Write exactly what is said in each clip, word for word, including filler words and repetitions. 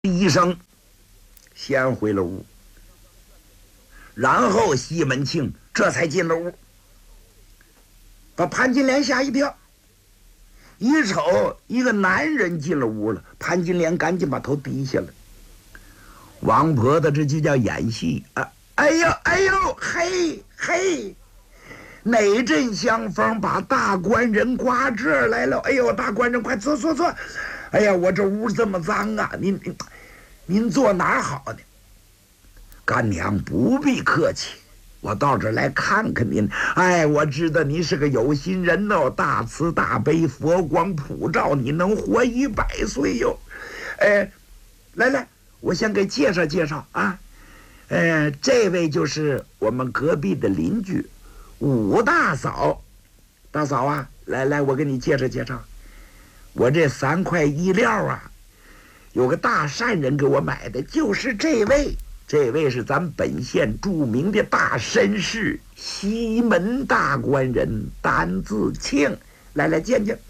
一声，先回了屋。然后西门庆这才进了屋，把潘金莲吓一跳。一瞅一个男人进了屋了，潘金莲赶紧把头低下了。王婆子这就叫演戏啊！哎呦哎呦，嘿嘿，哪阵香风把大官人刮这儿来了？哎呦，大官人快坐坐坐！哎呀，我这屋这么脏啊，您您您坐哪儿好呢？干娘不必客气，我到这儿来看看您。哎，我知道您是个有心人哦，大慈大悲，佛光普照，你能活一百岁哟。哎，来来，我先给介绍介绍啊。呃，这位就是我们隔壁的邻居武大嫂。大嫂啊，来来，我给你介绍介绍。我这三块衣料啊，有个大善人给我买的，就是这位。这位是咱本县著名的大绅士，西门大官人，单字庆。来来见见。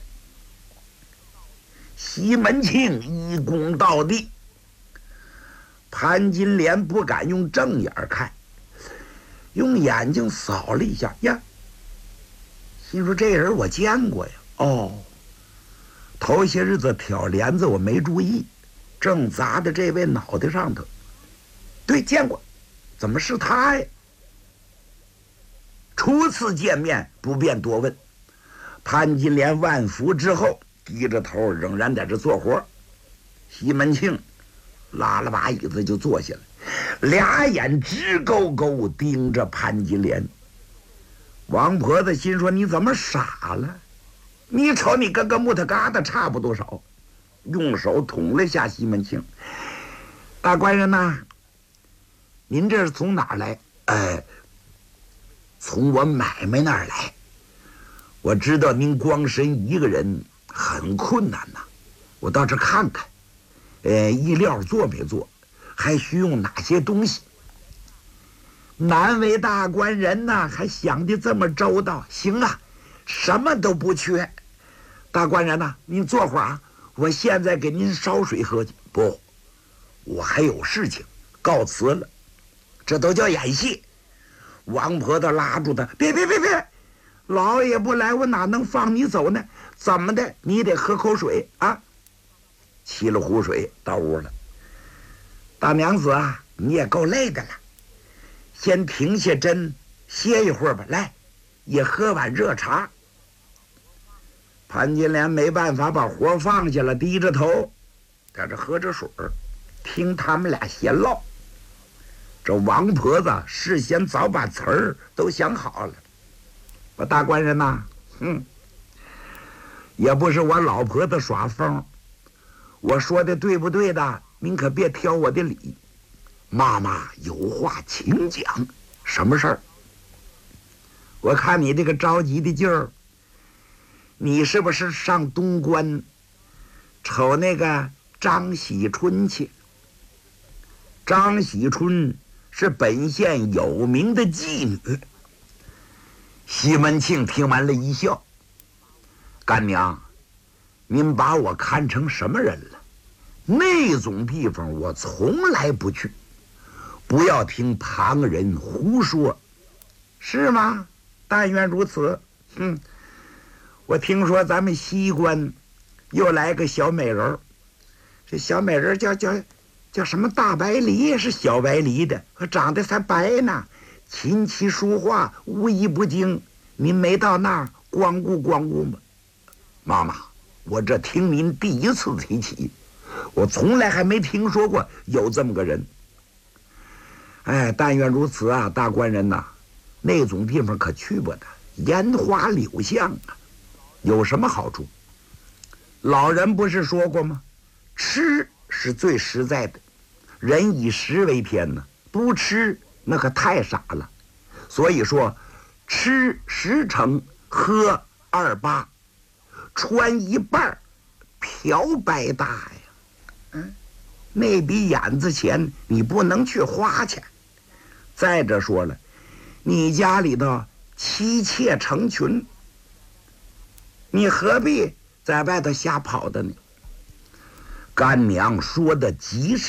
西门庆一躬到地。潘金莲不敢用正眼看，用眼睛扫了一下呀，心说这人我见过呀。哦，头些日子挑帘子我没注意，正砸在这位脑袋上头。对，见过，怎么是他呀？初次见面不便多问。潘金莲万福之后，低着头仍然在这做活。西门庆拉了把椅子就坐下了，俩眼直勾勾盯着潘金莲。王婆子心说：你怎么傻了？你瞅你跟个木头疙瘩差不多少。用手捅了下西门庆。大官人呐，您这是从哪儿来？呃，从我买卖那儿来。我知道您光身一个人很困难呐，我到这看看，呃，衣料做没做，还需用哪些东西？难为大官人呐，还想的这么周到。行啊，什么都不缺。大官人呐，您坐会儿啊，我现在给您烧水喝去。不，我还有事情，告辞了。这都叫演戏。王婆子拉住他，别别别别，老爷不来，我哪能放你走呢？怎么的，你得喝口水啊。沏了壶水到屋了。大娘子啊，你也够累的了，先停下针歇一会儿吧。来，也喝碗热茶。潘金莲没办法把活放下了，低着头在这喝着水听他们俩闲唠。这王婆子事先早把词儿都想好了。我大官人呐，嗯，也不是我老婆子耍疯，我说的对不对的，您可别挑我的理。妈妈有话请讲。什么事儿？我看你这个着急的劲儿，你是不是上东关瞅那个张喜春去？张喜春是本县有名的妓女。西门庆听完了一笑：干娘，您把我看成什么人了？那种地方我从来不去，不要听旁人胡说。是吗？但愿如此。嗯，我听说咱们西关又来个小美人，这小美人叫叫叫什么大白梨，是小白梨的，可长得才白呢，琴棋书画无一不精。您没到那儿光顾光顾吗？妈妈，我这听您第一次提起，我从来还没听说过有这么个人。哎，但愿如此啊，大官人呐，那种地方可去不得，烟花柳巷啊，有什么好处？老人不是说过吗？吃是最实在的，人以食为天呢，不吃那可太傻了。所以说，吃十成，喝二八，穿一半，嫖百大呀。嗯，那笔眼子钱你不能去花去。再者说了，你家里头妻妾成群，你何必在外头瞎跑的呢？ 干娘说的极是。